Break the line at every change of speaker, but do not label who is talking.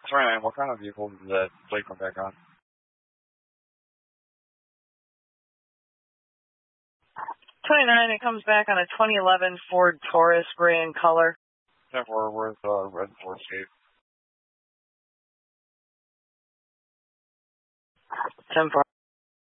29, what kind of vehicle did that plate come back on?
29, it comes back on a 2011 Ford Taurus, gray in color.
10-4, where's the red Ford Escape?
10-4.